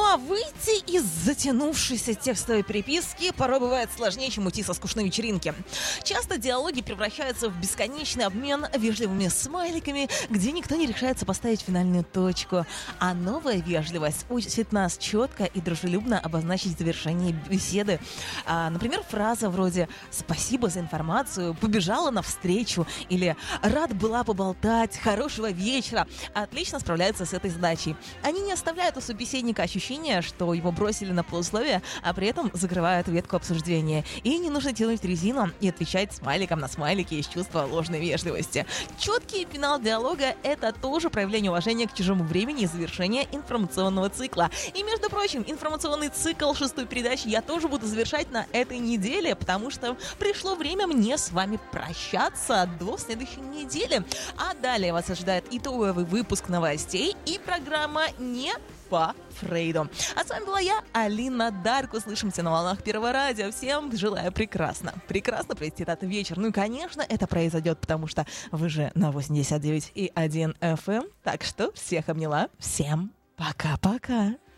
а выйти из затянувшейся текстовой переписки порой бывает сложнее, чем уйти со скучной вечеринки. Часто диалоги превращаются в бесконечный обмен вежливыми смайликами, где никто не решается поставить финальную точку. А новая вежливость учит нас четко и дружелюбно обозначить завершение беседы. Например, фраза вроде «Спасибо за информацию», «Побежала навстречу» или «Рад была поболтать», «Хорошего вечера» отлично справляются с этой задачей. Они не оставляют у собеседника ощущения, что его бросили на полусловие, а при этом закрывают ветку обсуждения. И не нужно тянуть резину и отвечать смайликом на смайлики из чувства ложной вежливости. Четкий финал диалога – это тоже проявление уважения к чужому времени и завершение информационного цикла. И, между прочим, информационный цикл 6-й передачи я тоже буду завершать на этой неделе, потому что пришло время мне с вами прощаться до следующей недели. А далее вас ожидает итоговый выпуск новостей и программа «Не по Фрейду». А с вами была я, Алина Дарк. Услышимся на волнах Первого радио. Всем желаю прекрасно провести этот вечер. Ну и, конечно, это произойдет, потому что вы же на 89,1 FM. Так что всех обняла. Всем пока-пока.